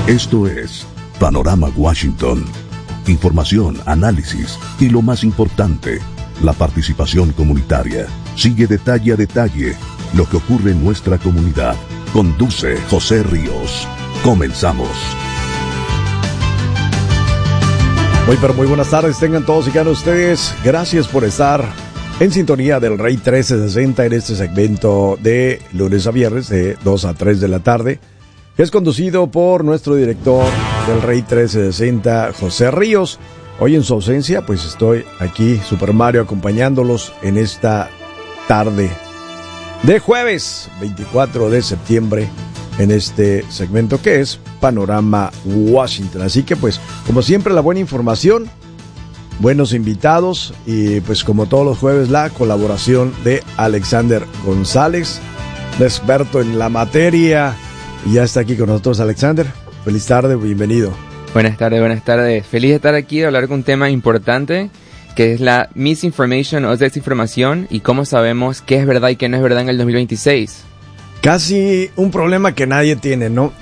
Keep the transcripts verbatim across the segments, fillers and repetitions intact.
Esto es Panorama Washington. Información, análisis y lo más importante, la participación comunitaria. Sigue detalle a detalle lo que ocurre en nuestra comunidad. Conduce José Ríos. Comenzamos. Muy pero muy buenas tardes, tengan todos y cada uno de ustedes. Gracias por estar en sintonía del Rey trece sesenta en este segmento de lunes a viernes de dos a tres de la tarde. Es conducido por nuestro director del Rey trece sesenta, José Ríos. Hoy en su ausencia, pues estoy aquí, Super Mario, acompañándolos en esta tarde de jueves veinticuatro de septiembre en este segmento que es Panorama Washington. Así que pues, como siempre, la buena información, buenos invitados y pues como todos los jueves la colaboración de Alexander González, experto en la materia. Y ya está aquí con nosotros Alexander. Feliz tarde, bienvenido. Buenas tardes, buenas tardes. Feliz de estar aquí, de hablar de un tema importante, que es la misinformation o desinformación y cómo sabemos qué es verdad y qué no es verdad en el dos mil veintiséis. Casi un problema que nadie tiene, ¿no?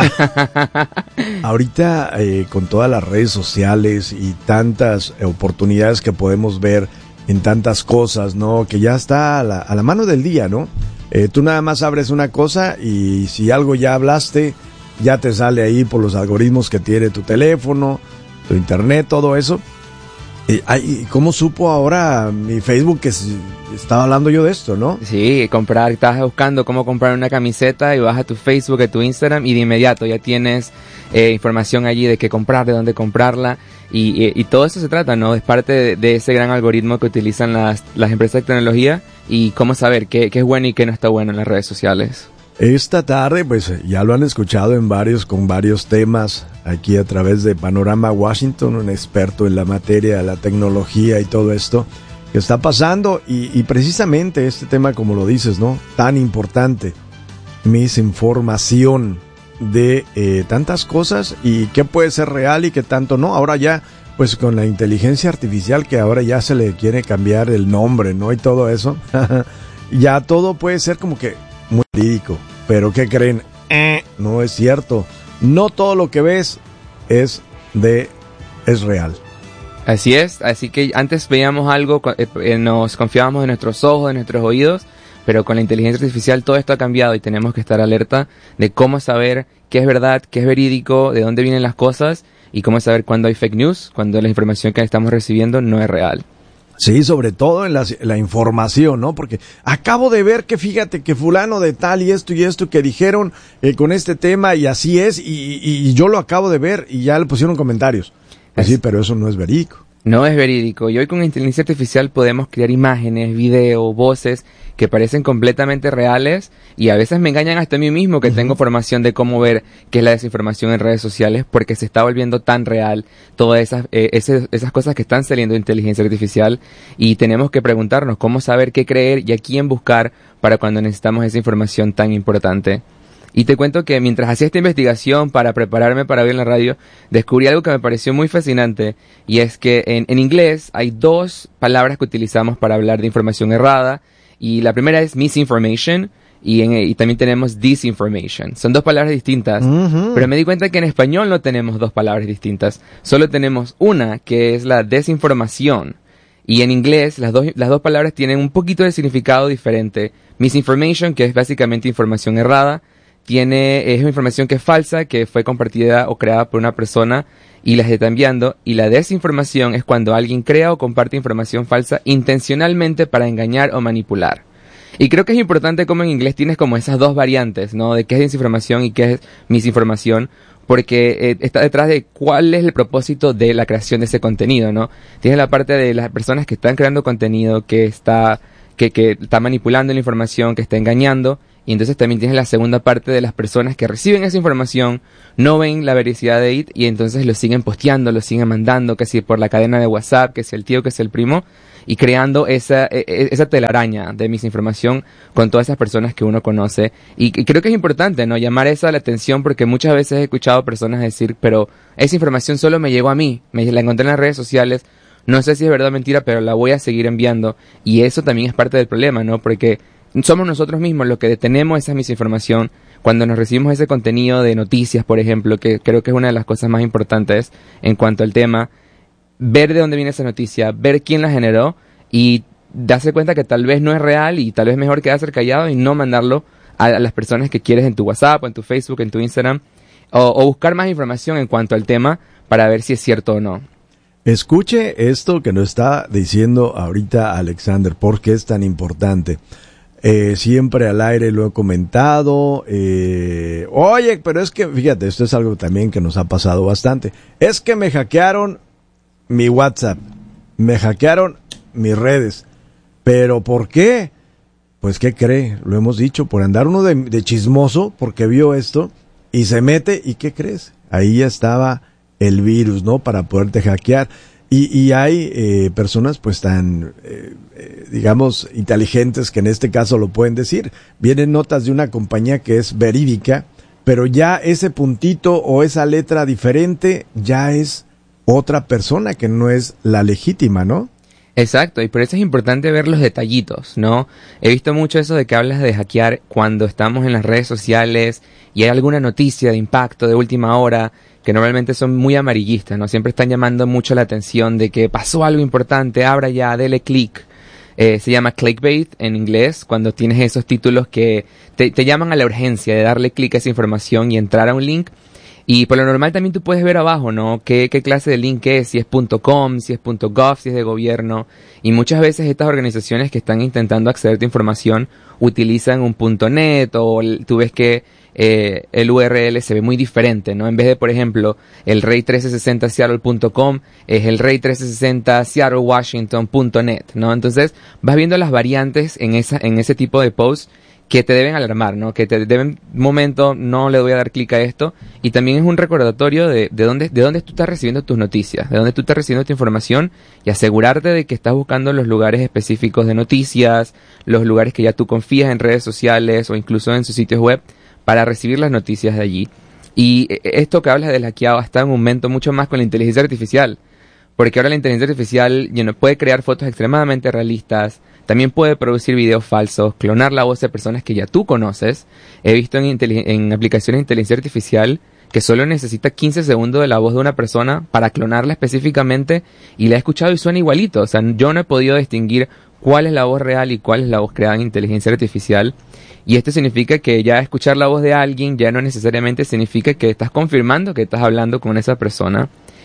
Ahorita eh, con todas las redes sociales y tantas oportunidades que podemos ver en tantas cosas, ¿no? Que ya está a la, a la mano del día, ¿no? Eh, tú nada más abres una cosa y si algo ya hablaste, ya te sale ahí por los algoritmos que tiene tu teléfono, tu internet, todo eso. Eh, ay, ¿cómo supo ahora mi Facebook que estaba hablando yo de esto, no? Sí, comprar, estás buscando cómo comprar una camiseta y vas a tu Facebook, a tu Instagram y de inmediato ya tienes eh, información allí de qué comprar, de dónde comprarla y, y, y todo eso se trata, ¿no? Es parte de, de ese gran algoritmo que utilizan las, las empresas de tecnología y cómo saber qué, qué es bueno y qué no está bueno en las redes sociales. Esta tarde, pues ya lo han escuchado en varios, con varios temas aquí a través de Panorama Washington, un experto en la materia de la tecnología y todo esto que está pasando y, y precisamente este tema, como lo dices, ¿no? Tan importante, misinformación de eh, tantas cosas y qué puede ser real y qué tanto no. Ahora ya, pues con la inteligencia artificial que ahora ya se le quiere cambiar el nombre, ¿no? Y todo eso, ya todo puede ser como que muy verídico. Pero ¿qué creen? Eh, no es cierto. No todo lo que ves es de es real. Así es, así que antes veíamos algo, eh, nos confiábamos en nuestros ojos, en nuestros oídos, pero con la inteligencia artificial todo esto ha cambiado y tenemos que estar alerta de cómo saber qué es verdad, qué es verídico, de dónde vienen las cosas y cómo saber cuándo hay fake news, cuando la información que estamos recibiendo no es real. Sí, sobre todo en la, la información, ¿no? Porque acabo de ver que fíjate que fulano de tal y esto y esto que dijeron eh, con este tema y así es y, y, y yo lo acabo de ver y ya le pusieron comentarios. Pues sí, pero eso no es verídico. No es verídico. Y hoy con inteligencia artificial podemos crear imágenes, videos, voces que parecen completamente reales y a veces me engañan hasta a mí mismo que uh-huh. tengo formación de cómo ver qué es la desinformación en redes sociales porque se está volviendo tan real todas esas, eh, ese, esas cosas que están saliendo de inteligencia artificial y tenemos que preguntarnos cómo saber qué creer y a quién buscar para cuando necesitamos esa información tan importante. Y te cuento que mientras hacía esta investigación para prepararme para hoy en la radio, descubrí algo que me pareció muy fascinante y es que en, en inglés hay dos palabras que utilizamos para hablar de información errada y la primera es misinformation y, en, y también tenemos disinformation. Son dos palabras distintas, uh-huh. pero me di cuenta que en español no tenemos dos palabras distintas, solo tenemos una que es la desinformación. Y en inglés las dos, las dos palabras tienen un poquito de significado diferente. Misinformation, que es básicamente información errada, tiene, es información que es falsa, que fue compartida o creada por una persona y la está enviando. Y la desinformación es cuando alguien crea o comparte información falsa intencionalmente para engañar o manipular. Y creo que es importante como en inglés tienes como esas dos variantes, ¿no? De qué es desinformación y qué es misinformación, porque eh, está detrás de cuál es el propósito de la creación de ese contenido, ¿no? Tienes la parte de las personas que están creando contenido, que está, que, que está manipulando la información, que está engañando. Y entonces también tienes la segunda parte de las personas que reciben esa información, no ven la veracidad de it y entonces lo siguen posteando, lo siguen mandando, que si por la cadena de WhatsApp, que si el tío, que si el primo, y creando esa, esa telaraña de misinformación con todas esas personas que uno conoce. Y, y creo que es importante, ¿no? Llamar esa la atención porque muchas veces he escuchado personas decir, pero esa información solo me llegó a mí, me la encontré en las redes sociales, no sé si es verdad o mentira, pero la voy a seguir enviando. Y eso también es parte del problema, ¿no? Porque somos nosotros mismos los que detenemos esa misinformación cuando nos recibimos ese contenido de noticias, por ejemplo, que creo que es una de las cosas más importantes en cuanto al tema, ver de dónde viene esa noticia, ver quién la generó y darse cuenta que tal vez no es real y tal vez es mejor quedarse callado y no mandarlo a, a las personas que quieres en tu WhatsApp, o en tu Facebook, en tu Instagram, o, o buscar más información en cuanto al tema para ver si es cierto o no. Escuche esto que nos está diciendo ahorita Alexander, ¿por qué es tan importante? Eh, siempre al aire lo he comentado, eh, oye, pero es que, fíjate, esto es algo también que nos ha pasado bastante, es que me hackearon mi WhatsApp, me hackearon mis redes, pero ¿por qué? Pues, ¿qué cree? Lo hemos dicho, por andar uno de, de chismoso, porque vio esto, y se mete, ¿y qué crees? Ahí ya estaba el virus, ¿no? Para poderte hackear. Y, y hay eh, personas pues tan, eh, eh, digamos, inteligentes que en este caso lo pueden decir. Vienen notas de una compañía que es verídica, pero ya ese puntito o esa letra diferente ya es otra persona que no es la legítima, ¿no? Exacto, y por eso es importante ver los detallitos, ¿no? He visto mucho eso de que hablas de hackear cuando estamos en las redes sociales y hay alguna noticia de impacto de última hora, que normalmente son muy amarillistas, ¿no? Siempre están llamando mucho la atención de que pasó algo importante, abra ya, dele clic. Eh, se llama clickbait en inglés, cuando tienes esos títulos que te, te llaman a la urgencia de darle clic a esa información y entrar a un link. Y por lo normal también tú puedes ver abajo, ¿no? ¿Qué, qué clase de link es? Si es .com, si es .gov, si es de gobierno. Y muchas veces estas organizaciones que están intentando acceder a tu información utilizan un .net o tú ves que eh, el U R L se ve muy diferente, ¿no? En vez de, por ejemplo, el rey trece sesenta seattle punto com, es el rey trece sesenta seattle washington punto net, ¿no? Entonces vas viendo las variantes en, esa, en ese tipo de posts que te deben alarmar, ¿no? Que te deben, momento, no le voy a dar clic a esto. Y también es un recordatorio de, de dónde, de dónde tú estás recibiendo tus noticias, de dónde tú estás recibiendo tu información y asegurarte de que estás buscando los lugares específicos de noticias, los lugares que ya tú confías en redes sociales o incluso en sus sitios web para recibir las noticias de allí. Y esto que hablas del hackeado está en un momento mucho más con la inteligencia artificial, porque ahora la inteligencia artificial you know, puede crear fotos extremadamente realistas, también puede producir videos falsos, clonar la voz de personas que ya tú conoces. He visto en, en aplicaciones de inteligencia artificial que solo necesita quince segundos de la voz de una persona para clonarla específicamente y la he escuchado y suena igualito. O sea, yo no he podido distinguir cuál es la voz real y cuál es la voz creada en inteligencia artificial. Y esto significa que ya escuchar la voz de alguien ya no necesariamente significa que estás confirmando que estás hablando con esa persona.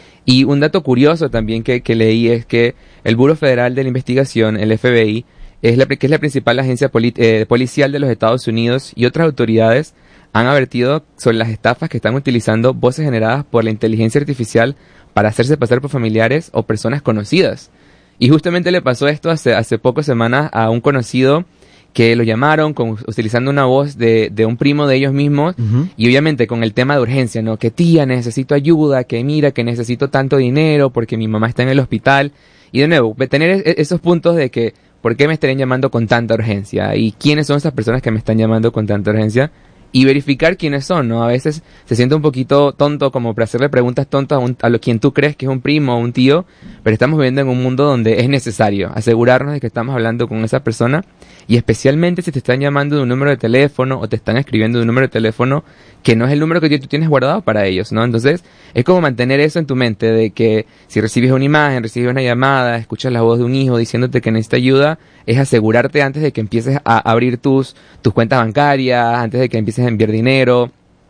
Y un dato curioso también que, que leí es que el Buró Federal de la Investigación, el F B I, es la, que es la principal agencia poli, eh, policial de los Estados Unidos, y otras autoridades han advertido sobre las estafas que están utilizando voces generadas por la inteligencia artificial para hacerse pasar por familiares o personas conocidas. Y justamente le pasó esto hace, hace pocas semanas a un conocido que lo llamaron con, utilizando una voz de, de un primo de ellos mismos, uh-huh. Y obviamente con el tema de urgencia, ¿no? Que tía, necesito ayuda, que mira, que necesito tanto dinero porque mi mamá está en el hospital. Y de nuevo, tener esos puntos de que, ¿por qué me estarían llamando con tanta urgencia? ¿Y quiénes son esas personas que me están llamando con tanta urgencia? Y verificar quiénes son, ¿no? A veces se siente un poquito tonto como para hacerle preguntas tontas a, un, a lo quien tú crees que es un primo o un tío, pero estamos viviendo en un mundo donde es necesario asegurarnos de que estamos hablando con esa persona, y especialmente si te están llamando de un número de teléfono o te están escribiendo de un número de teléfono que no es el número que tú tienes guardado para ellos, ¿no? Entonces es como mantener eso en tu mente de que si recibes una imagen, recibes una llamada, escuchas la voz de un hijo diciéndote que necesita ayuda, es asegurarte antes de que empieces a abrir tus, tus cuentas bancarias, antes de que empieces a enviar dinero,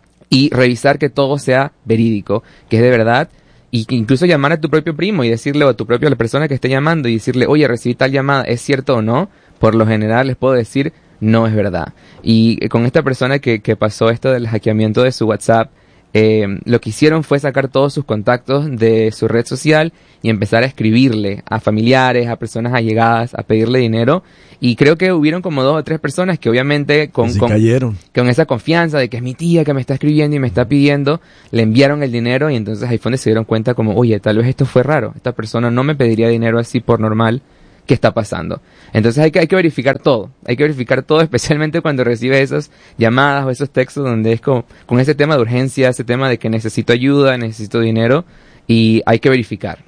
y revisar que todo sea verídico, que es de verdad, y que incluso llamar a tu propio primo y decirle, o a tu propia la persona que esté llamando, y decirle, oye, recibí tal llamada, ¿es cierto o no? Por lo general les puedo decir, no es verdad. Y con esta persona que, que pasó esto del hackeamiento de su WhatsApp, eh, lo que hicieron fue sacar todos sus contactos de su red social y empezar a escribirle a familiares, a personas allegadas, a pedirle dinero. Y creo que hubieron como dos o tres personas que obviamente con, sí con, cayeron. con esa confianza de que es mi tía que me está escribiendo y me está pidiendo, le enviaron el dinero, y entonces ahí fue donde se dieron cuenta como, oye, tal vez esto fue raro, esta persona no me pediría dinero así por normal. ¿Qué está pasando? Entonces hay que, hay que verificar todo, hay que verificar todo, especialmente cuando recibes esas llamadas o esos textos donde es como, con ese tema de urgencia, ese tema de que necesito ayuda, necesito dinero, y hay que verificar.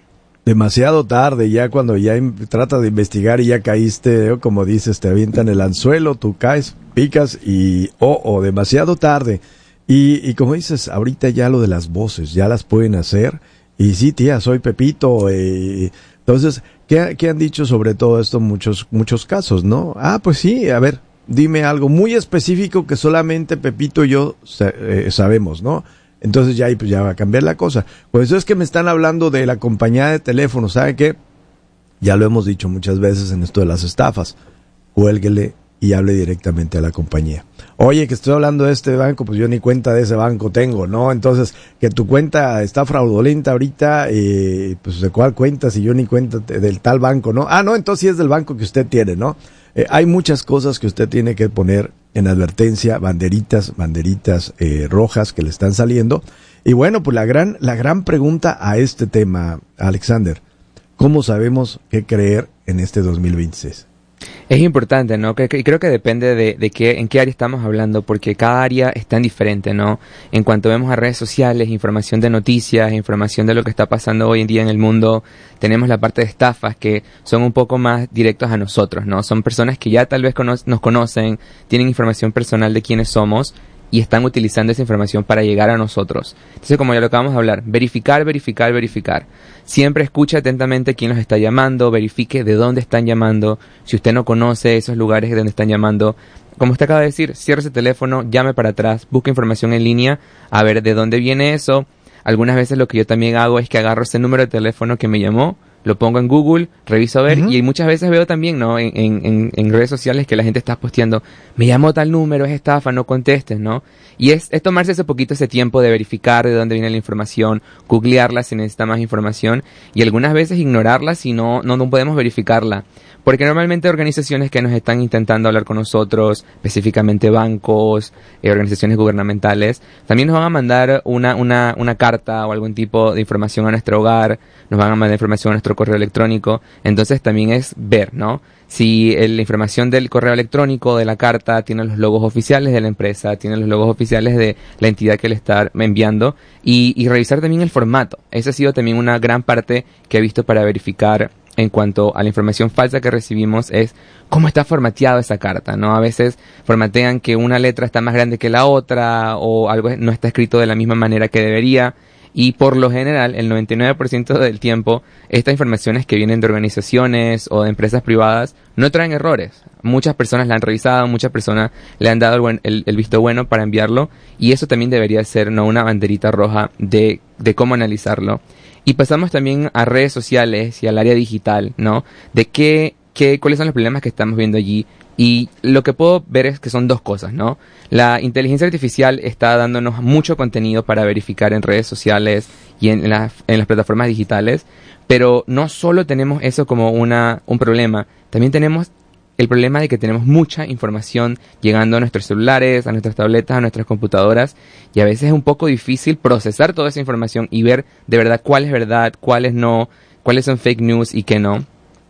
demasiado tarde, ya cuando ya in- tratas de investigar y ya caíste, ¿eh? Como dices, te avientan el anzuelo, tú caes, picas y, oh, oh, demasiado tarde. Y, y como dices, ahorita ya lo de las voces, ya las pueden hacer. Y sí, tía, soy Pepito. Eh, entonces, ¿qué, ¿qué han dicho sobre todo esto muchos, muchos casos, no? Ah, pues sí, a ver, dime algo muy específico que solamente Pepito y yo sa- eh, sabemos, ¿no? Entonces ya, ahí, pues ya va a cambiar la cosa. Pues eso es que me están hablando de la compañía de teléfono, ¿sabe qué? Ya lo hemos dicho muchas veces en esto de las estafas. Cuélguele y hable directamente a la compañía. Oye, que estoy hablando de este banco, pues yo ni cuenta de ese banco tengo, ¿no? Entonces, que tu cuenta está fraudulenta ahorita, eh, pues ¿de cuál cuenta? Si yo ni cuenta te- del tal banco, ¿no? Ah, no, entonces sí es del banco que usted tiene, ¿no? Eh, hay muchas cosas que usted tiene que poner en advertencia, banderitas, banderitas eh, rojas que le están saliendo. Y bueno, pues la gran, la gran pregunta a este tema, Alexander, ¿cómo sabemos qué creer en este dos mil veintiséis? Es importante, ¿no? Que, que- creo que depende de, de qué, en qué área estamos hablando, porque cada área es tan diferente, ¿no? En cuanto vemos a redes sociales, información de noticias, información de lo que está pasando hoy en día en el mundo, tenemos la parte de estafas que son un poco más directos a nosotros, ¿no? Son personas que ya tal vez cono- nos conocen, tienen información personal de quiénes somos y están utilizando esa información para llegar a nosotros. Entonces, como ya lo acabamos de hablar, verificar, verificar, verificar. Siempre escuche atentamente quién los está llamando, verifique de dónde están llamando. Si usted no conoce esos lugares donde están llamando, como usted acaba de decir, cierre ese teléfono, llame para atrás, busque información en línea, a ver de dónde viene eso. Algunas veces lo que yo también hago es que agarro ese número de teléfono que me llamó, lo pongo en Google, reviso a ver, Ujú. y muchas veces veo también, ¿no? En, en, en- en redes sociales que la gente está posteando, me llamó tal número, es estafa, no contestes, ¿no? Y es, es tomarse ese poquito ese tiempo de verificar de dónde viene la información, googlearla si necesita más información, y algunas veces ignorarla si no, no, no podemos verificarla. Porque normalmente organizaciones que nos están intentando hablar con nosotros, específicamente bancos, eh, organizaciones gubernamentales, también nos van a mandar una, una, una carta o algún tipo de información a nuestro hogar, nos van a mandar información a nuestro correo electrónico. Entonces también es ver, ¿no? Si el- la información del correo electrónico, de la carta, tiene los logos oficiales de la empresa, tiene los logos oficiales de la entidad que le está enviando, y, y revisar también el formato. Esa ha sido también una gran parte que he visto para verificar en cuanto a la información falsa que recibimos, es cómo está formateada esa carta, ¿no? A veces formatean que una letra está más grande que la otra, o algo no está escrito de la misma manera que debería, y por lo general, el noventa y nueve por ciento del tiempo, estas informaciones que vienen de organizaciones o de empresas privadas no traen errores. Muchas personas la han revisado, muchas personas le han dado el, buen- el- el visto bueno para enviarlo, y eso también debería ser, ¿no?, una banderita roja de, de cómo analizarlo. Y pasamos también a redes sociales y al área digital, ¿no? De qué, qué, cuáles son los problemas que estamos viendo allí. Y lo que puedo ver es que son dos cosas, ¿no? La inteligencia artificial está dándonos mucho contenido para verificar en redes sociales y en, las en las plataformas digitales, pero no solo tenemos eso como una, un problema, también tenemos el problema de que tenemos mucha información llegando a nuestros celulares, a nuestras tabletas, a nuestras computadoras, y a veces es un poco difícil procesar toda esa información y ver de verdad cuál es verdad, cuáles no, cuáles son fake news y qué no.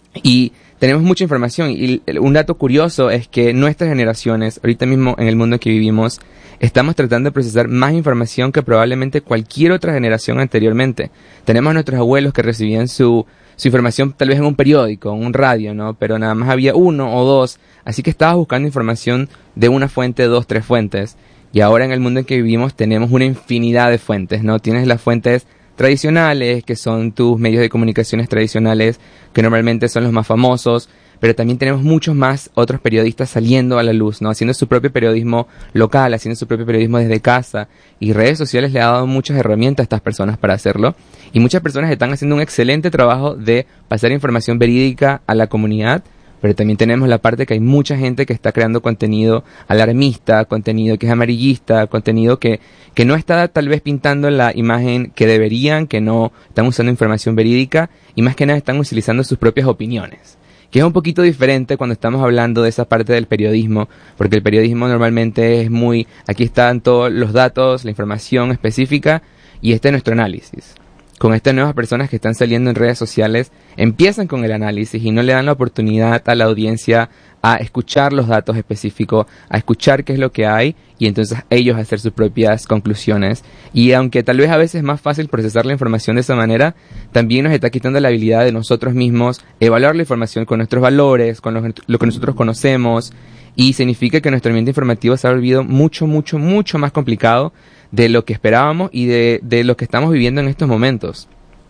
Y tenemos mucha información, y un dato curioso es que nuestras generaciones, ahorita mismo en el mundo en que vivimos, estamos tratando de procesar más información que probablemente cualquier otra generación anteriormente. Tenemos a nuestros abuelos que recibían su su información tal vez en un periódico, en un radio, ¿no? Pero nada más había uno o dos, así que estabas buscando información de una fuente, dos, tres fuentes. Y ahora en el mundo en que vivimos tenemos una infinidad de fuentes, ¿no? Tienes las fuentes tradicionales, que son tus medios de comunicaciones tradicionales, que normalmente son los más famosos, pero también tenemos muchos más otros periodistas saliendo a la luz, ¿no? Haciendo su propio periodismo local, haciendo su propio periodismo desde casa, y redes sociales le ha dado muchas herramientas a estas personas para hacerlo, y muchas personas están haciendo un excelente trabajo de pasar información verídica a la comunidad, pero también tenemos la parte que hay mucha gente que está creando contenido alarmista, contenido que es amarillista, contenido que, que no está tal vez pintando la imagen que deberían, que no están usando información verídica, y más que nada están utilizando sus propias opiniones, que es un poquito diferente cuando estamos hablando de esa parte del periodismo, porque el periodismo normalmente es muy, aquí están todos los datos, la información específica, y este es nuestro análisis. Con estas nuevas personas que están saliendo en redes sociales, empiezan con el análisis y no le dan la oportunidad a la audiencia a escuchar los datos específicos, a escuchar qué es lo que hay y entonces ellos hacer sus propias conclusiones. Y aunque tal vez a veces es más fácil procesar la información de esa manera, también nos está quitando la habilidad de nosotros mismos evaluar la información con nuestros valores, con lo, lo que nosotros conocemos, y significa que nuestro ambiente informativo se ha volvido mucho, mucho, mucho más complicado de lo que esperábamos y de, de lo que estamos viviendo en estos momentos.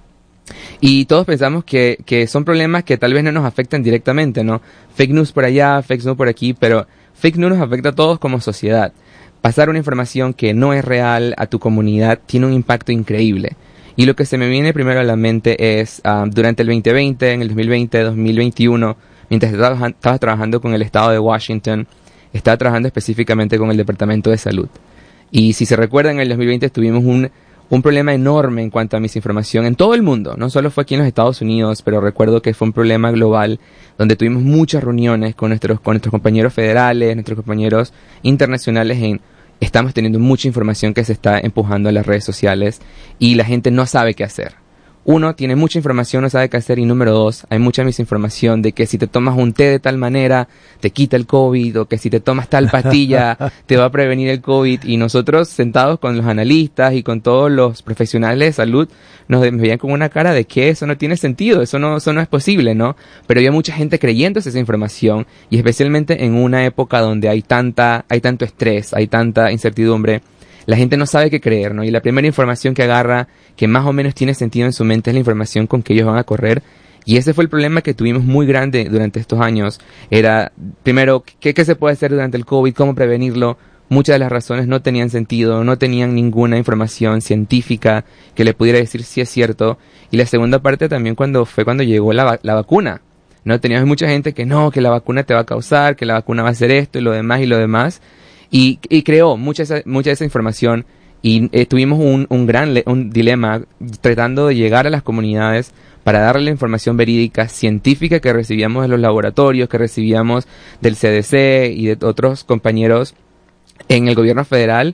Y todos pensamos que, que son problemas que tal vez no nos afectan directamente, ¿no? Fake news por allá, fake news por aquí, pero fake news nos afecta a todos como sociedad. Pasar una información que no es real a tu comunidad tiene un impacto increíble. Y lo que se me viene primero a la mente es, um, durante el veinte veinte, en el dos mil veinte, dos mil veintiuno, mientras estaba, estaba trabajando con el estado de Washington, estaba trabajando específicamente con el Departamento de Salud. Y si se recuerdan, en el dos mil veinte tuvimos un un problema enorme en cuanto a misinformación en todo el mundo. No solo fue aquí en los Estados Unidos, pero recuerdo que fue un problema global donde tuvimos muchas reuniones con nuestros, con nuestros compañeros federales, nuestros compañeros internacionales en estamos teniendo mucha información que se está empujando a las redes sociales y la gente no sabe qué hacer. Uno, tiene mucha información, no sabe qué hacer, y número dos, hay mucha misinformación de que si te tomas un té de tal manera, te quita el COVID, o que si te tomas tal pastilla, te va a prevenir el COVID, y nosotros sentados con los analistas y con todos los profesionales de salud, nos veían con una cara de que eso no tiene sentido, eso no, eso no es posible, ¿no? Pero había mucha gente creyéndose esa información, y especialmente en una época donde hay tanta, hay tanto estrés, hay tanta incertidumbre, la gente no sabe qué creer, ¿no? Y la primera información que agarra, que más o menos tiene sentido en su mente, es la información con que ellos van a correr. Y ese fue el problema que tuvimos muy grande durante estos años. Era, primero, ¿qué, qué se puede hacer durante el COVID? ¿Cómo prevenirlo? Muchas de las razones no tenían sentido, no tenían ninguna información científica que le pudiera decir si es cierto. Y la segunda parte también cuando fue cuando llegó la, la vacuna. No, teníamos mucha gente que no, que la vacuna te va a causar, que la vacuna va a hacer esto y lo demás y lo demás. Y, y creó mucha esa, mucha de esa información, y eh, tuvimos un, un gran le, un dilema tratando de llegar a las comunidades para darle la información verídica, científica, que recibíamos de los laboratorios, que recibíamos del C D C y de otros compañeros en el gobierno federal,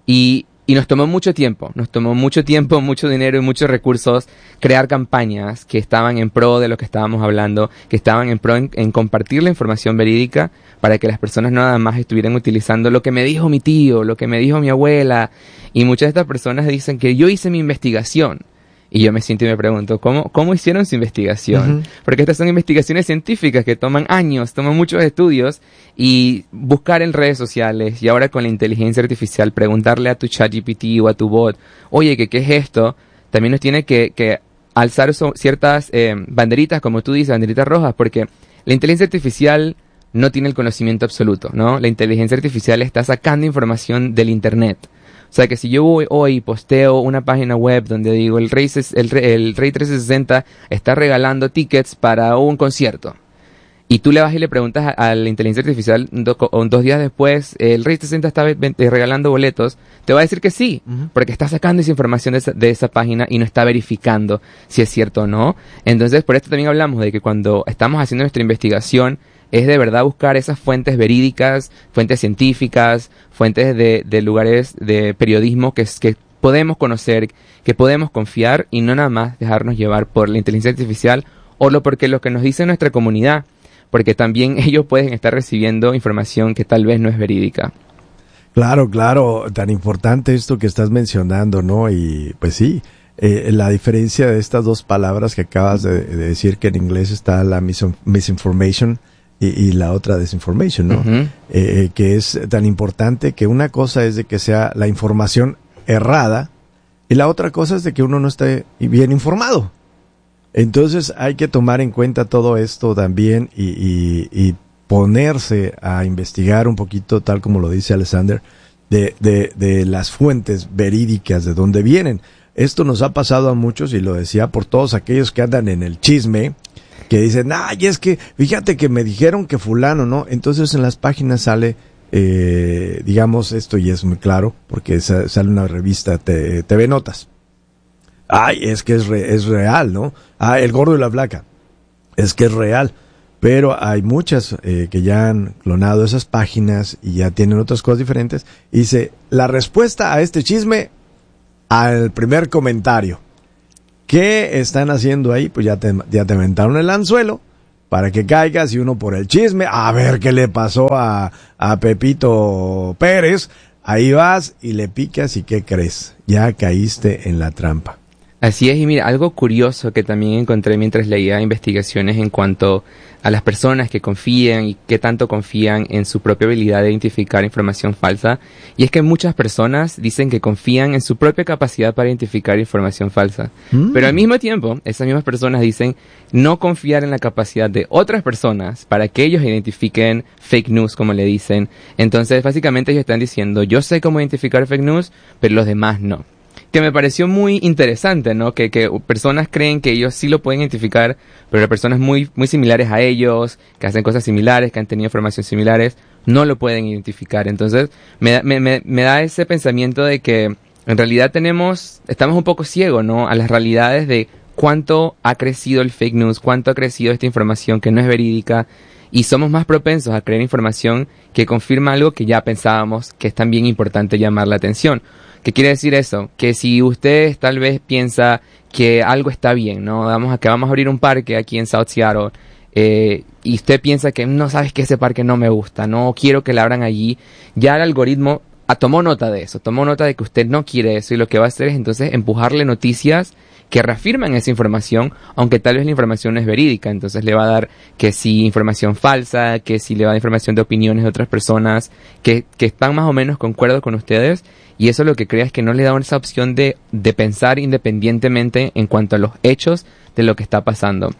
y Y nos tomó mucho tiempo, nos tomó mucho tiempo, mucho dinero y muchos recursos crear campañas que estaban en pro de lo que estábamos hablando, que estaban en pro en, en compartir la información verídica para que las personas no nada más estuvieran utilizando lo que me dijo mi tío, lo que me dijo mi abuela. Y muchas de estas personas dicen que yo hice mi investigación. Y yo me siento y me pregunto, ¿cómo, cómo hicieron su investigación? Uh-huh. Porque estas son investigaciones científicas que toman años, toman muchos estudios, y buscar en redes sociales, y ahora con la inteligencia artificial, preguntarle a tu ChatGPT o a tu bot, oye, ¿qué, qué es esto? También nos tiene que, que alzar eso, ciertas eh, banderitas, como tú dices, banderitas rojas, porque la inteligencia artificial no tiene el conocimiento absoluto, ¿no? La inteligencia artificial está sacando información del Internet. O sea que si yo voy hoy y posteo una página web donde digo el Rey, el, el Rey trescientos sesenta está regalando tickets para un concierto, y tú le vas y le preguntas a, a la inteligencia artificial do, o dos días después, el Rey trescientos sesenta está regalando boletos, te va a decir que sí, uh-huh. porque está sacando esa información de esa, de esa página y no está verificando si es cierto o no. Entonces, por esto también hablamos de que cuando estamos haciendo nuestra investigación, es de verdad buscar esas fuentes verídicas, fuentes científicas, fuentes de, de lugares de periodismo que, que podemos conocer, que podemos confiar, y no nada más dejarnos llevar por la inteligencia artificial o lo porque lo que nos dice nuestra comunidad, porque también ellos pueden estar recibiendo información que tal vez no es verídica. Claro, claro, tan importante esto que estás mencionando, ¿no? Y pues sí, eh, la diferencia de estas dos palabras que acabas de, de decir, que en inglés está la mis- misinformation, Y, y la otra desinformation, ¿no? Uh-huh. Eh, que es tan importante, que una cosa es de que sea la información errada y la otra cosa es de que uno no esté bien informado. Entonces hay que tomar en cuenta todo esto también y, y, y ponerse a investigar un poquito, tal como lo dice Alexander, de, de, de las fuentes verídicas, de dónde vienen. Esto nos ha pasado a muchos, y lo decía por todos aquellos que andan en el chisme, que dicen, ay, es que fíjate que me dijeron que fulano, ¿no? Entonces en las páginas sale, eh, digamos, esto, y es muy claro, porque sa- sale una revista T V Notas. Ay, es que es, re- es real, ¿no? Ah, El Gordo y la Flaca, es que es real. Pero hay muchas eh, que ya han clonado esas páginas y ya tienen otras cosas diferentes. Y dice, la respuesta a este chisme al primer comentario. ¿Qué están haciendo ahí? Pues ya te, ya te aventaron el anzuelo para que caigas, y uno por el chisme, a ver qué le pasó a, a Pepito Pérez, ahí vas y le picas y ¿qué crees? Ya caíste en la trampa. Así es, y mira, algo curioso que también encontré mientras leía investigaciones en cuanto a las personas que confían y qué tanto confían en su propia habilidad de identificar información falsa, y es que muchas personas dicen que confían en su propia capacidad para identificar información falsa, mm. pero al mismo tiempo, esas mismas personas dicen no confiar en la capacidad de otras personas para que ellos identifiquen fake news, como le dicen. Entonces, básicamente ellos están diciendo, yo sé cómo identificar fake news, pero los demás no. Que me pareció muy interesante, ¿no? Que, que personas creen que ellos sí lo pueden identificar, pero personas muy, muy similares a ellos, que hacen cosas similares, que han tenido información similares, no lo pueden identificar. Entonces, me, me, me, me da ese pensamiento de que en realidad tenemos, estamos un poco ciegos, ¿no? A las realidades de cuánto ha crecido el fake news, cuánto ha crecido esta información que no es verídica, y somos más propensos a creer información que confirma algo que ya pensábamos que es también importante llamar la atención. ¿Qué quiere decir eso? Que si usted tal vez piensa que algo está bien, ¿no? Vamos a que vamos a abrir un parque aquí en South Seattle, eh, y usted piensa que no, sabes que ese parque no me gusta, no quiero que la abran allí, ya el algoritmo ah, tomó nota de eso, tomó nota de que usted no quiere eso, y lo que va a hacer es entonces empujarle noticias que reafirman esa información, aunque tal vez la información no es verídica. Entonces le va a dar que si información falsa, que si le va a dar información de opiniones de otras personas que, que están más o menos concuerdo con ustedes, y eso lo que crea es que no le da esa opción de, de pensar independientemente en cuanto a los hechos de lo que está pasando.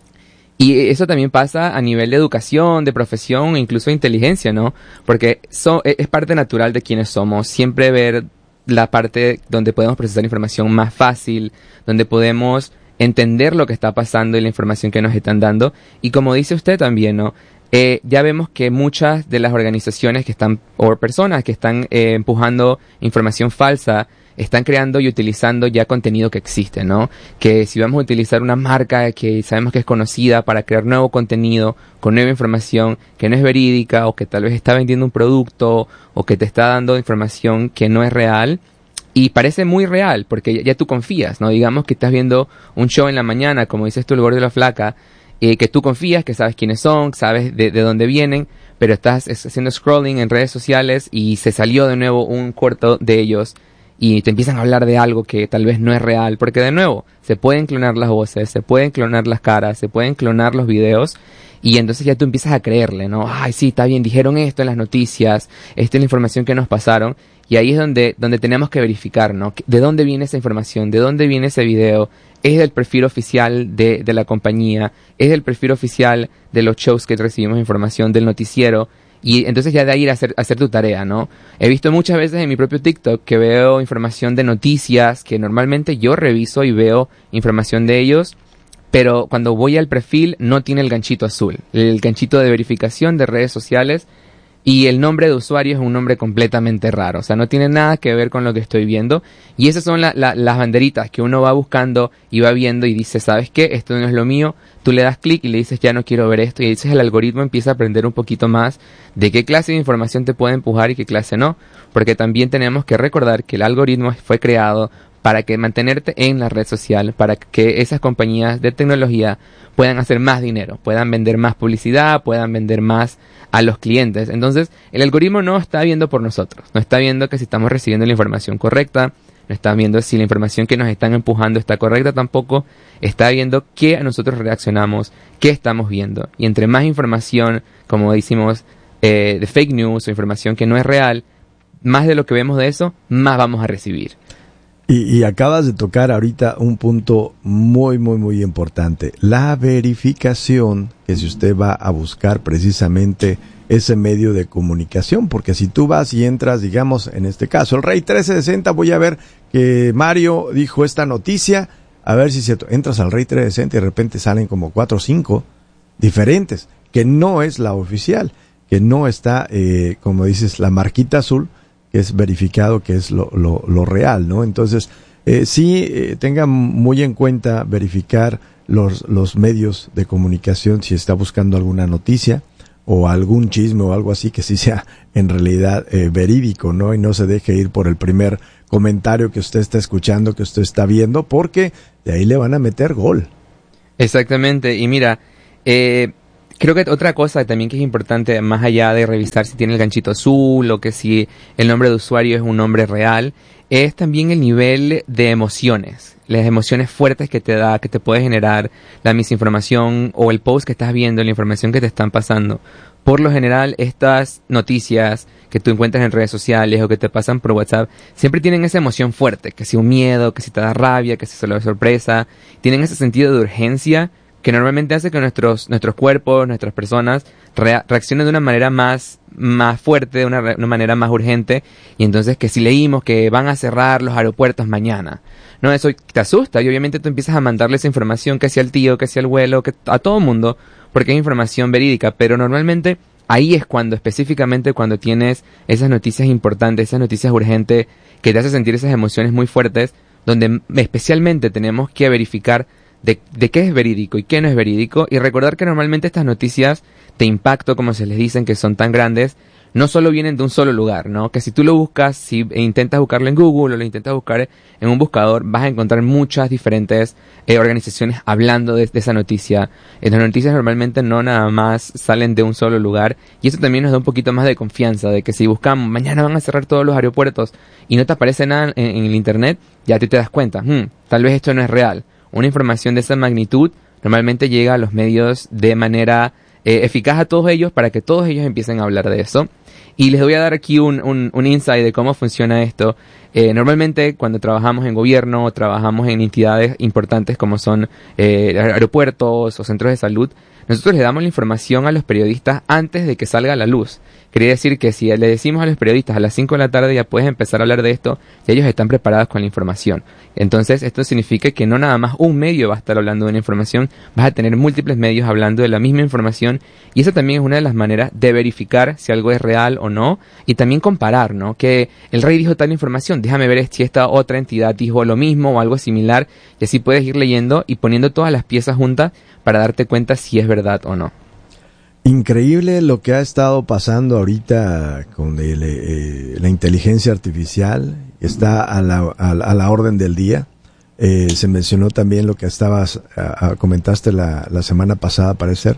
Y eso también pasa a nivel de educación, de profesión, e incluso de inteligencia, ¿no? Porque so, es parte natural de quienes somos, siempre ver la parte donde podemos procesar información más fácil, donde podemos entender lo que está pasando y la información que nos están dando. Y como dice usted también, ¿no? Eh, ya vemos que muchas de las organizaciones que están, o personas que están eh, empujando información falsa, están creando y utilizando ya contenido que existe, ¿no? Que si vamos a utilizar una marca que sabemos que es conocida para crear nuevo contenido, con nueva información que no es verídica, o que tal vez está vendiendo un producto, o que te está dando información que no es real, y parece muy real, porque ya, ya tú confías, ¿no? Digamos que estás viendo un show en la mañana, como dices tú, El Gordo y la Flaca, eh, que tú confías, que sabes quiénes son, sabes de, de dónde vienen, pero estás haciendo scrolling en redes sociales y se salió de nuevo un corto de ellos, y te empiezan a hablar de algo que tal vez no es real, porque de nuevo, se pueden clonar las voces, se pueden clonar las caras, se pueden clonar los videos, y entonces ya tú empiezas a creerle, ¿no? Ay, sí, está bien, dijeron esto en las noticias, esta es la información que nos pasaron, y ahí es donde, donde tenemos que verificar, ¿no? ¿De dónde viene esa información? ¿De dónde viene ese video? ¿Es del perfil oficial de, de la compañía? ¿Es del perfil oficial de los shows que recibimos información, del noticiero? Y entonces ya de ahí ir a hacer, a hacer tu tarea, ¿no? He visto muchas veces en mi propio TikTok que veo información de noticias que normalmente yo reviso y veo información de ellos, pero cuando voy al perfil no tiene el ganchito azul, el ganchito de verificación de redes sociales, y el nombre de usuario es un nombre completamente raro, o sea, no tiene nada que ver con lo que estoy viendo, y esas son la, la, las banderitas que uno va buscando y va viendo y dice, ¿sabes qué? Esto no es lo mío. Tú le das clic y le dices, ya no quiero ver esto, y dices, el algoritmo empieza a aprender un poquito más de qué clase de información te puede empujar y qué clase no, porque también tenemos que recordar que el algoritmo fue creado para que mantenerte en la red social, para que esas compañías de tecnología puedan hacer más dinero, puedan vender más publicidad, puedan vender más a los clientes. Entonces, el algoritmo no está viendo por nosotros, no está viendo que si estamos recibiendo la información correcta, no está viendo si la información que nos están empujando está correcta tampoco, está viendo qué a nosotros reaccionamos, qué estamos viendo. Y entre más información, como decimos, eh, de fake news o información que no es real, más de lo que vemos de eso, más vamos a recibir. Y, y acabas de tocar ahorita un punto muy, muy, muy importante. La verificación, que si usted va a buscar precisamente ese medio de comunicación, porque si tú vas y entras, digamos, en este caso, el Rey trescientos sesenta, voy a ver que Mario dijo esta noticia, a ver si se entras al Rey trescientos sesenta y de repente salen como cuatro o cinco diferentes, que no es la oficial, que no está, eh, como dices, la marquita azul, que es verificado, que es lo, lo, lo real, ¿no? Entonces, eh, sí, eh, tengan muy en cuenta verificar los, los medios de comunicación si está buscando alguna noticia o algún chisme o algo así que sí sea en realidad eh, verídico, ¿no? Y no se deje ir por el primer comentario que usted está escuchando, que usted está viendo, porque de ahí le van a meter gol. Exactamente, y mira, eh... Creo que otra cosa también que es importante, más allá de revisar si tiene el ganchito azul o que si el nombre de usuario es un nombre real, es también el nivel de emociones, las emociones fuertes que te da, que te puede generar la misinformación o el post que estás viendo, la información que te están pasando. Por lo general, estas noticias que tú encuentras en redes sociales o que te pasan por WhatsApp, siempre tienen esa emoción fuerte, que si un miedo, que si te da rabia, que si solo es sorpresa, tienen ese sentido de urgencia que normalmente hace que nuestros nuestros cuerpos, nuestras personas rea- reaccionen de una manera más más fuerte, de una, re- una manera más urgente, y entonces que si leímos que van a cerrar los aeropuertos mañana, no, eso te asusta y obviamente tú empiezas a mandarle esa información que sea al tío, que sea al abuelo, que a todo mundo, porque es información verídica, pero normalmente ahí es cuando, específicamente cuando tienes esas noticias importantes, esas noticias urgentes que te hacen sentir esas emociones muy fuertes, donde especialmente tenemos que verificar De, de qué es verídico y qué no es verídico, y recordar que normalmente estas noticias de impacto, como se les dicen, que son tan grandes, no solo vienen de un solo lugar, ¿no? Que si tú lo buscas, si intentas buscarlo en Google o lo intentas buscar en un buscador, vas a encontrar muchas diferentes eh, organizaciones hablando de, de esa noticia. Eh, las noticias normalmente no nada más salen de un solo lugar, y eso también nos da un poquito más de confianza, de que si buscamos, mañana van a cerrar todos los aeropuertos, y no te aparece nada en, en el internet, ya tú te das cuenta, hmm, tal vez esto no es real. Una información de esa magnitud normalmente llega a los medios de manera eh, eficaz a todos ellos para que todos ellos empiecen a hablar de eso. Y les voy a dar aquí un, un, un insight de cómo funciona esto. Eh, normalmente cuando trabajamos en gobierno o trabajamos en entidades importantes como son eh, aeropuertos o centros de salud, nosotros le damos la información a los periodistas antes de que salga a la luz. Quería decir que si le decimos a los periodistas a las cinco de la tarde ya puedes empezar a hablar de esto, y ellos están preparados con la información. Entonces esto significa que no nada más un medio va a estar hablando de una información, vas a tener múltiples medios hablando de la misma información, y esa también es una de las maneras de verificar si algo es real o no, y también comparar, ¿no? Que el rey dijo tal información, déjame ver si esta otra entidad dijo lo mismo o algo similar, y así puedes ir leyendo y poniendo todas las piezas juntas para darte cuenta si es verdad o no. Increíble lo que ha estado pasando ahorita con el, eh, la inteligencia artificial. Está a la, a, a la orden del día. Eh, se mencionó también lo que estabas, a, a, comentaste la, la semana pasada, parecer,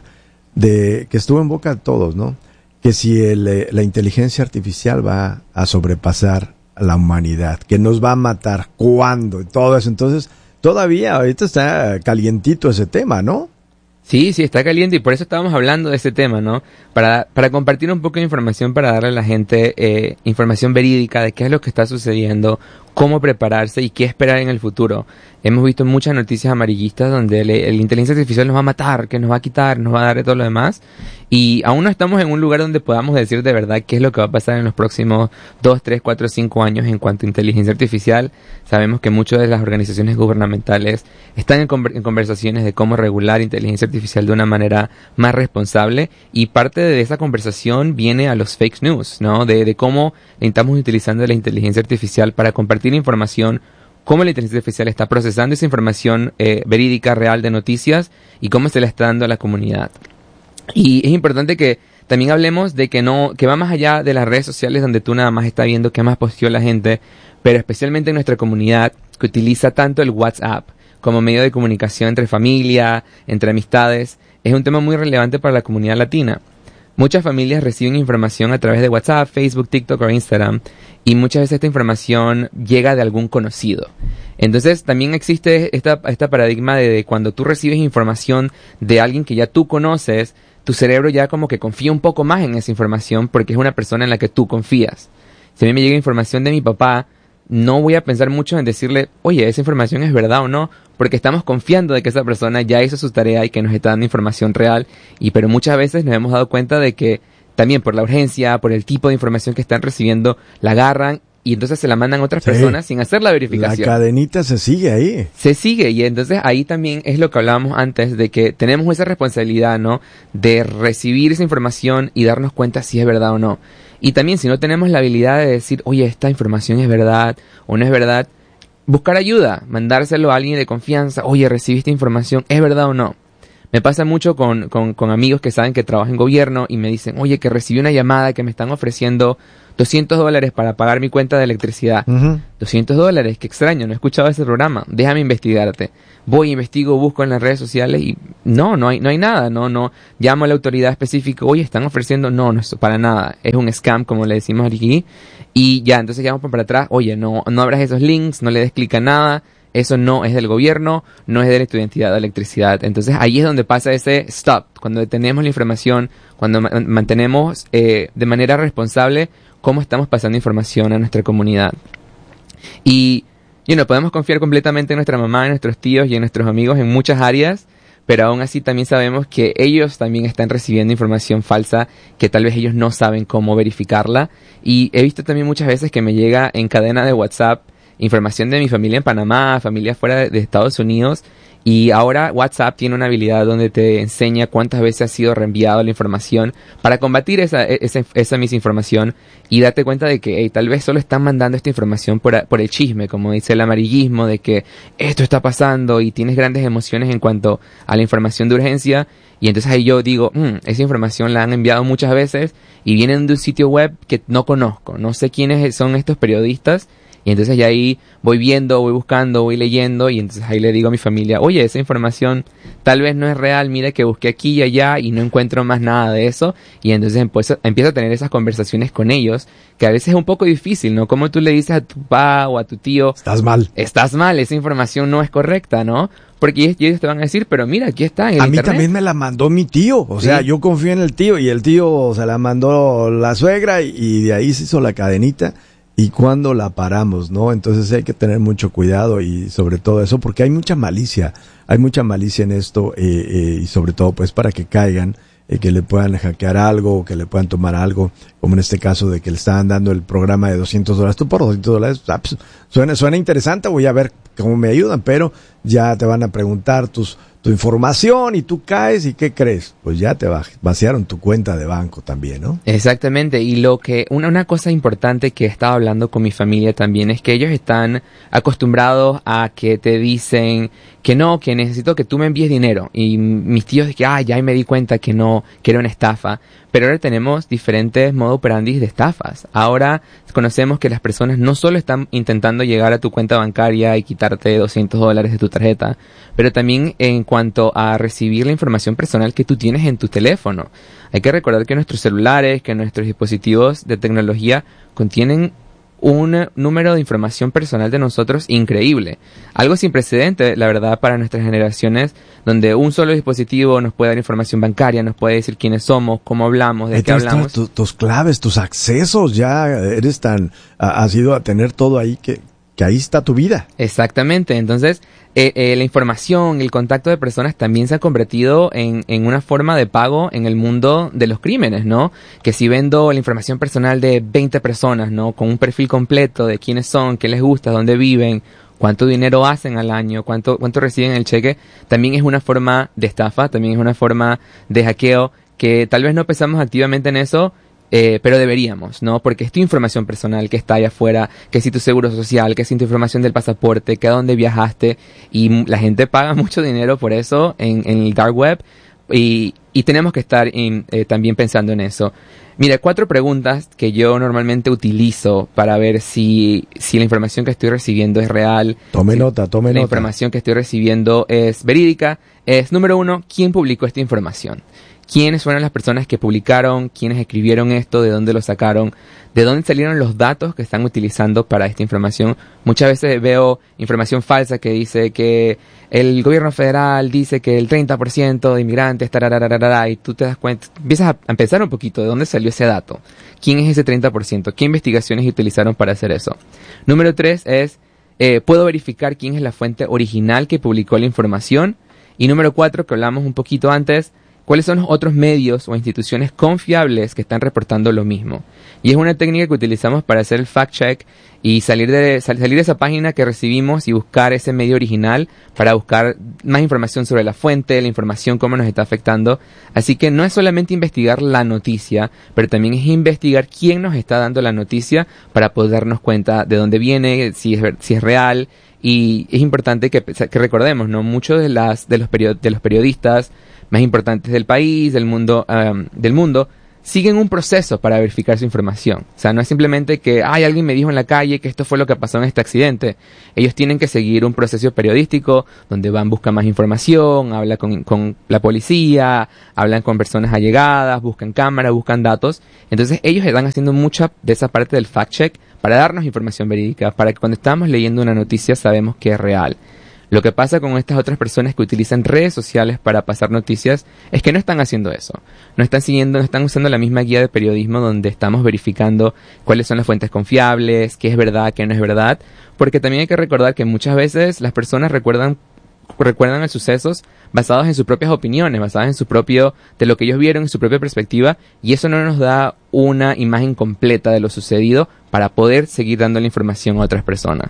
de que estuvo en boca de todos, ¿no? Que si el, eh, la inteligencia artificial va a sobrepasar a la humanidad, que nos va a matar, ¿cuándo? Y todo eso. Entonces, todavía ahorita está calientito ese tema, ¿no? Sí, sí, está caliente, y por eso estábamos hablando de este tema, ¿no? Para, para compartir un poco de información, para darle a la gente eh, información verídica de qué es lo que está sucediendo, cómo prepararse y qué esperar en el futuro. Hemos visto muchas noticias amarillistas donde el, el inteligencia artificial nos va a matar, que nos va a quitar, nos va a dar de todo lo demás, y aún no estamos en un lugar donde podamos decir de verdad qué es lo que va a pasar en los próximos dos, tres, cuatro, cinco años en cuanto a inteligencia artificial. Sabemos que muchas de las organizaciones gubernamentales están en, conver- en conversaciones de cómo regular inteligencia artificial de una manera más responsable, y parte de esa conversación viene a los fake news, ¿no? De, de cómo estamos utilizando la inteligencia artificial para compartir información, cómo la inteligencia artificial está procesando esa información eh, verídica, real de noticias, y cómo se la está dando a la comunidad. Y es importante que también hablemos de que no, que va más allá de las redes sociales donde tú nada más estás viendo qué más posteó la gente, pero especialmente en nuestra comunidad que utiliza tanto el WhatsApp como medio de comunicación entre familia, entre amistades. Es un tema muy relevante para la comunidad latina. Muchas familias reciben información a través de WhatsApp, Facebook, TikTok o Instagram, y muchas veces esta información llega de algún conocido. Entonces también existe esta, esta paradigma de, de cuando tú recibes información de alguien que ya tú conoces, tu cerebro ya como que confía un poco más en esa información porque es una persona en la que tú confías. Si a mí me llega información de mi papá, no voy a pensar mucho en decirle, oye, esa información es verdad o no, porque estamos confiando de que esa persona ya hizo su tarea y que nos está dando información real. Y pero muchas veces nos hemos dado cuenta de que también por la urgencia, por el tipo de información que están recibiendo, la agarran y entonces se la mandan a otras sí. personas sin hacer la verificación. La cadenita se sigue ahí. Se sigue, y entonces ahí también es lo que hablábamos antes, de que tenemos esa responsabilidad, ¿no? De recibir esa información y darnos cuenta si es verdad o no. Y también si no tenemos la habilidad de decir, oye, esta información es verdad o no es verdad, buscar ayuda, mandárselo a alguien de confianza, oye, recibí esta información, ¿es verdad o no? Me pasa mucho con, con, con amigos que saben que trabajo en gobierno y me dicen, oye, que recibí una llamada que me están ofreciendo doscientos dólares para pagar mi cuenta de electricidad. Ujú. doscientos dólares, qué extraño, no he escuchado ese programa. Déjame investigarte. Voy, investigo, busco en las redes sociales y no, no hay, no hay nada, no, no. Llamo a la autoridad específica, oye, están ofreciendo, no, no es para nada. Es un scam, como le decimos aquí. Y ya, entonces llamo para atrás, oye, no, no abras esos links, no le des clic a nada. Eso no es del gobierno, no es de la estudiantidad de electricidad. Entonces ahí es donde pasa ese stop, cuando detenemos la información, cuando ma- mantenemos eh, de manera responsable cómo estamos pasando información a nuestra comunidad. Y, you know, podemos confiar completamente en nuestra mamá, en nuestros tíos y en nuestros amigos en muchas áreas, pero aún así también sabemos que ellos también están recibiendo información falsa que tal vez ellos no saben cómo verificarla. Y he visto también muchas veces que me llega en cadena de WhatsApp información de mi familia en Panamá, familia fuera de, de Estados Unidos, y ahora WhatsApp tiene una habilidad donde te enseña cuántas veces ha sido reenviado la información para combatir esa, esa, esa misinformación y darte cuenta de que hey, tal vez solo están mandando esta información por, por el chisme, como dice el amarillismo, de que esto está pasando y tienes grandes emociones en cuanto a la información de urgencia. Y entonces ahí yo digo, mmm, esa información la han enviado muchas veces y vienen de un sitio web que no conozco, no sé quiénes son estos periodistas. Y entonces ya ahí voy viendo, voy buscando, voy leyendo y entonces ahí le digo a mi familia, oye, esa información tal vez no es real, mira que busqué aquí y allá y no encuentro más nada de eso. Y entonces empiezo, empiezo a tener esas conversaciones con ellos, que a veces es un poco difícil, ¿no? Como tú le dices a tu papá o a tu tío, Estás mal. estás mal, esa información no es correcta, ¿no? Porque ellos, ellos te van a decir, pero mira, aquí está en el A mí internet. también me la mandó mi tío, o Sí. sea, yo confío en el tío y el tío se la mandó la suegra y, y de ahí se hizo la cadenita. ¿Y cuándo la paramos, no? Entonces hay que tener mucho cuidado y sobre todo eso, porque hay mucha malicia, hay mucha malicia en esto eh, eh, y sobre todo pues para que caigan, eh, que le puedan hackear algo, o que le puedan tomar algo, como en este caso de que le estaban dando el programa de doscientos dólares, tú por doscientos dólares, ah, pues, suena, suena interesante, voy a ver cómo me ayudan, pero ya te van a preguntar tus tu información y tú caes y ¿qué crees? Pues ya te vaciaron tu cuenta de banco también, ¿no? Exactamente, y lo que una, una cosa importante que estaba hablando con mi familia también es que ellos están acostumbrados a que te dicen que no, que necesito que tú me envíes dinero, y mis tíos de que ah, ya me di cuenta que no, que era una estafa, pero ahora tenemos diferentes modo operandi de estafas. Ahora conocemos que las personas no solo están intentando llegar a tu cuenta bancaria y quitarte doscientos dólares de tu tarjeta, pero también en cuanto a recibir la información personal que tú tienes en tu teléfono. Hay que recordar que nuestros celulares, que nuestros dispositivos de tecnología contienen un número de información personal de nosotros increíble. Algo sin precedente, la verdad, para nuestras generaciones, donde un solo dispositivo nos puede dar información bancaria, nos puede decir quiénes somos, cómo hablamos, de ahí qué hablamos. Tu, tus claves, tus accesos, ya eres tan, has ido a tener todo ahí que, que ahí está tu vida. Exactamente, entonces eh, eh, la información, el contacto de personas también se ha convertido en, en una forma de pago en el mundo de los crímenes, ¿no? Que si vendo la información personal de veinte personas, ¿no? Con un perfil completo de quiénes son, qué les gusta, dónde viven, cuánto dinero hacen al año, cuánto, cuánto reciben en el cheque, también es una forma de estafa, también es una forma de hackeo que tal vez no pensamos activamente en eso, Eh, pero deberíamos, ¿no? Porque es tu información personal que está allá afuera, que si tu seguro social, que si tu información del pasaporte, que a dónde viajaste, y la gente paga mucho dinero por eso en, en el dark web, y, y tenemos que estar in, eh, también pensando en eso. Mira, cuatro preguntas que yo normalmente utilizo para ver si, si la información que estoy recibiendo es real. Tome si nota, tome la nota. La información que estoy recibiendo es verídica. Es, número uno, ¿quién publicó esta información? ¿Quiénes fueron las personas que publicaron? ¿Quiénes escribieron esto? ¿De dónde lo sacaron? ¿De dónde salieron los datos que están utilizando para esta información? Muchas veces veo información falsa que dice que el gobierno federal dice que el treinta por ciento de inmigrantes, tararararara, y tú te das cuenta, empiezas a pensar un poquito de dónde salió ese dato. ¿Quién es ese treinta por ciento? ¿Qué investigaciones utilizaron para hacer eso? Número tres es, eh, ¿puedo verificar quién es la fuente original que publicó la información? Y número cuatro, que hablamos un poquito antes, ¿cuáles son los otros medios o instituciones confiables que están reportando lo mismo? Y es una técnica que utilizamos para hacer el fact-check y salir de, sal, salir de esa página que recibimos y buscar ese medio original para buscar más información sobre la fuente, la información, cómo nos está afectando. Así que no es solamente investigar la noticia, pero también es investigar quién nos está dando la noticia para poder darnos cuenta de dónde viene, si es, si es real. Y es importante que, que recordemos, ¿no? Muchos de, las, de, los period, de los periodistas más importantes del país, del mundo, um, del mundo, siguen un proceso para verificar su información. O sea, no es simplemente que, ay, alguien me dijo en la calle que esto fue lo que pasó en este accidente. Ellos tienen que seguir un proceso periodístico donde van, buscan más información, hablan con, con la policía, hablan con personas allegadas, buscan cámaras, buscan datos. Entonces ellos están haciendo mucha de esa parte del fact-check para darnos información verídica, para que cuando estamos leyendo una noticia sabemos que es real. Lo que pasa con estas otras personas que utilizan redes sociales para pasar noticias es que no están haciendo eso. No están siguiendo, no están usando la misma guía de periodismo donde estamos verificando cuáles son las fuentes confiables, qué es verdad, qué no es verdad. Porque también hay que recordar que muchas veces las personas recuerdan, recuerdan los sucesos basados en sus propias opiniones, basados en su propio, de lo que ellos vieron, en su propia perspectiva, y eso no nos da una imagen completa de lo sucedido para poder seguir dando la información a otras personas.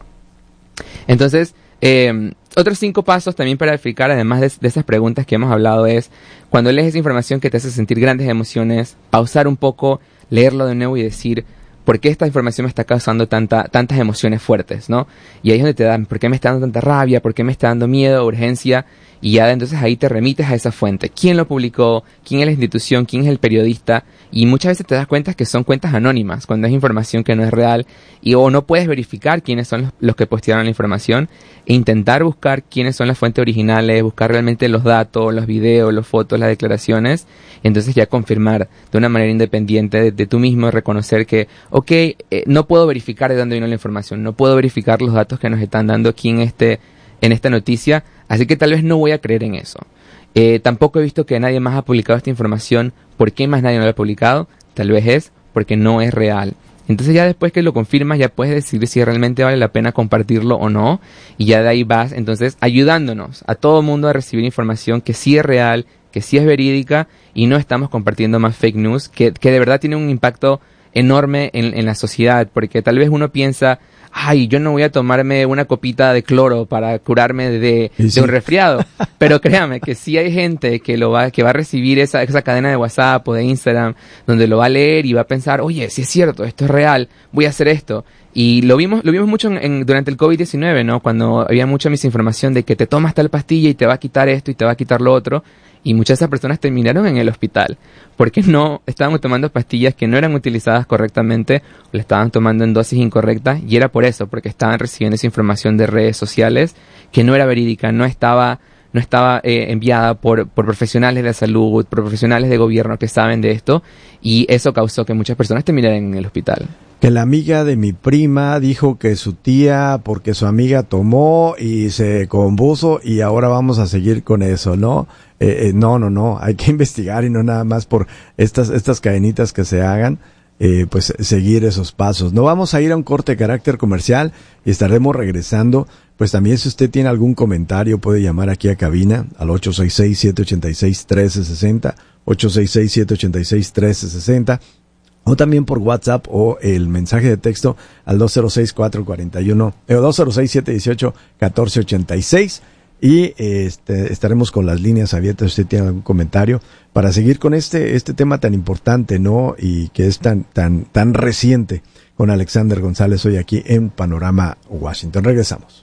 Entonces, Eh, otros cinco pasos también para verificar, además de, de esas preguntas que hemos hablado, es cuando lees esa información que te hace sentir grandes emociones, pausar un poco, leerlo de nuevo y decir, ¿por qué esta información me está causando tanta, tantas emociones fuertes, ¿no? Y ahí es donde te dan, ¿por qué me está dando tanta rabia? ¿Por qué me está dando miedo, urgencia? Y ya entonces ahí te remites a esa fuente. ¿Quién lo publicó? ¿Quién es la institución? ¿Quién es el periodista? Y muchas veces te das cuenta que son cuentas anónimas, cuando es información que no es real, y o no puedes verificar quiénes son los, los que postearon la información, e intentar buscar quiénes son las fuentes originales, buscar realmente los datos, los videos, las fotos, las declaraciones, y entonces ya confirmar de una manera independiente de, de tú mismo, reconocer que, ok, eh, no puedo verificar de dónde vino la información, no puedo verificar los datos que nos están dando aquí en este en esta noticia, así que tal vez no voy a creer en eso. Eh, tampoco he visto que nadie más ha publicado esta información. ¿Por qué más nadie no la ha publicado? Tal vez es porque no es real. Entonces ya después que lo confirmas ya puedes decidir si realmente vale la pena compartirlo o no, y ya de ahí vas entonces ayudándonos a todo el mundo a recibir información que sí es real, que sí es verídica, y no estamos compartiendo más fake news que, que de verdad tiene un impacto enorme en, en la sociedad, porque tal vez uno piensa, ay, yo no voy a tomarme una copita de cloro para curarme de, sí. de un resfriado. Pero créame que sí hay gente que lo va, que va a recibir esa, esa cadena de WhatsApp o de Instagram, donde lo va a leer y va a pensar, oye, si es cierto, esto es real, voy a hacer esto. Y lo vimos, lo vimos mucho en, en, durante el covid diecinueve, ¿no? Cuando había mucha misinformación de que te tomas tal pastilla y te va a quitar esto y te va a quitar lo otro. Y muchas de esas personas terminaron en el hospital porque no estaban tomando pastillas que no eran utilizadas correctamente, o le estaban tomando en dosis incorrectas, y era por eso, porque estaban recibiendo esa información de redes sociales que no era verídica, no estaba no estaba eh, enviada por, por profesionales de salud, por profesionales de gobierno que saben de esto, y eso causó que muchas personas terminaran en el hospital. Que la amiga de mi prima dijo que su tía, porque su amiga tomó y se compuso, y ahora vamos a seguir con eso, ¿no? Eh, eh, no, no, no, hay que investigar y no nada más por estas, estas cadenitas que se hagan, eh, pues seguir esos pasos. No vamos a ir a un corte de carácter comercial y estaremos regresando. Pues también si usted tiene algún comentario puede llamar aquí a cabina al ocho seis seis, siete ocho seis, uno tres seis cero, ocho seis seis, siete ocho seis, uno tres seis cero, o también por WhatsApp o el mensaje de texto al dos cero seis, cuatro cuatro uno, eh, dos cero seis, siete uno ocho, uno cuatro ocho seis, y este, estaremos con las líneas abiertas si usted tiene algún comentario para seguir con este este tema tan importante, ¿no? Y que es tan tan tan reciente, con Alexander González hoy aquí en Panorama Washington. Regresamos.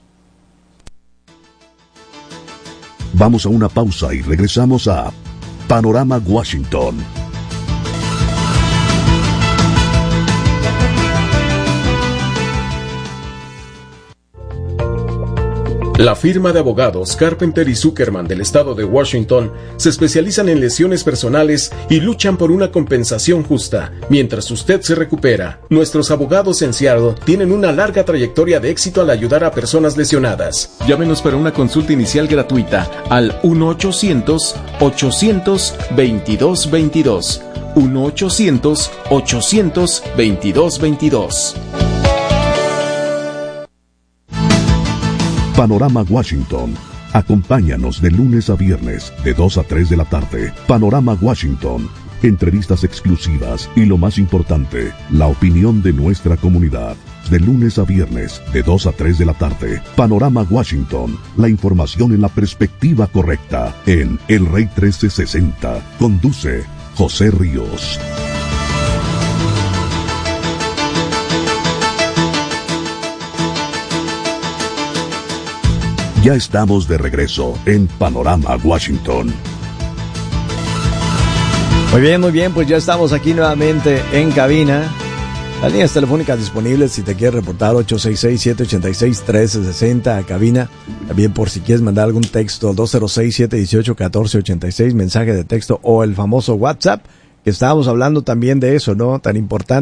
Vamos a una pausa y regresamos a Panorama Washington. La firma de abogados Carpenter y Zuckerman del estado de Washington se especializan en lesiones personales y luchan por una compensación justa mientras usted se recupera. Nuestros abogados en Seattle tienen una larga trayectoria de éxito al ayudar a personas lesionadas. Llámenos para una consulta inicial gratuita al uno ochocientos, ochocientos, veintidós veintidós. uno ochocientos, ochocientos, veintidós veintidós. Panorama Washington. Acompáñanos de lunes a viernes, de dos a tres de la tarde. Panorama Washington. Entrevistas exclusivas y lo más importante, la opinión de nuestra comunidad. De lunes a viernes, de dos a tres de la tarde. Panorama Washington. La información en la perspectiva correcta. En El Rey trece sesenta. Conduce José Ríos. Ya estamos de regreso en Panorama Washington. Muy bien, muy bien, pues ya estamos aquí nuevamente en cabina. Las líneas telefónicas disponibles si te quieres reportar, ocho seis seis, siete ocho seis, uno tres seis cero a cabina. También por si quieres mandar algún texto, dos cero seis, siete uno ocho, uno cuatro ocho seis, mensaje de texto o el famoso WhatsApp, que estábamos hablando también de eso, ¿no? Tan importante.